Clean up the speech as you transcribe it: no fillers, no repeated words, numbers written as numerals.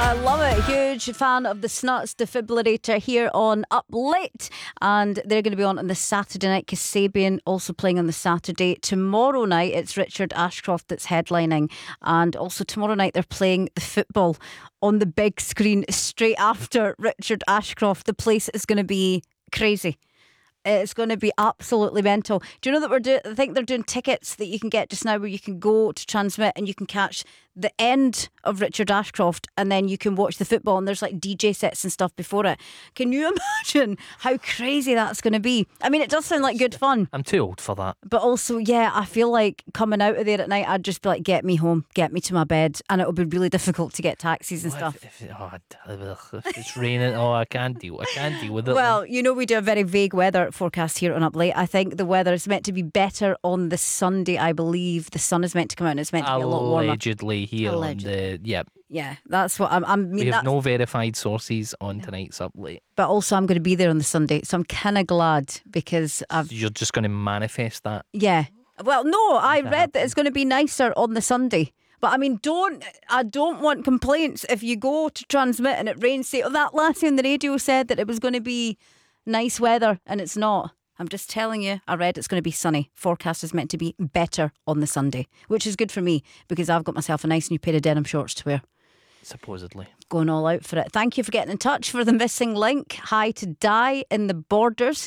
I love it. Huge fan of the Snuts Defibrillator here on Up Late. And they're going to be on the Saturday night. Kasabian also playing on the Saturday. Tomorrow night, it's Richard Ashcroft that's headlining. And also tomorrow night, they're playing the football on the big screen straight after Richard Ashcroft. The place is going to be crazy. It's going to be absolutely mental. Do you know that I think they're doing tickets that you can get just now where you can go to transmit and you can catch the end of Richard Ashcroft and then you can watch the football and there's like DJ sets and stuff before it. Can you imagine how crazy that's going to be? I mean, it does sound like good fun. I'm too old for that. But also, yeah, I feel like coming out of there at night, I'd just be like, get me home, get me to my bed. And it'll be really difficult to get taxis and stuff. If it's raining, I can't deal with it. Well, you know, we do a very vague weather forecast here on Up Late. I think the weather is meant to be better on the Sunday, I believe. The sun is meant to come out and it's meant to be a lot warmer. Allegedly here Allegedly. on the Yeah, that's what we have no verified sources on tonight's Up Late. But also I'm going to be there on the Sunday, so I'm kind of glad because You're just going to manifest that. Yeah. Well, no, I read that it's going to be nicer on the Sunday. But I mean, I don't want complaints if you go to transmit and it rains. Say, that lassie on the radio said that it was going to be nice weather and it's not. I'm just telling you, I read it's going to be sunny. Forecast is meant to be better on the Sunday, which is good for me because I've got myself a nice new pair of denim shorts to wear. Supposedly. Going all out for it. Thank you for getting in touch for the missing link. Hi to Di in the Borders.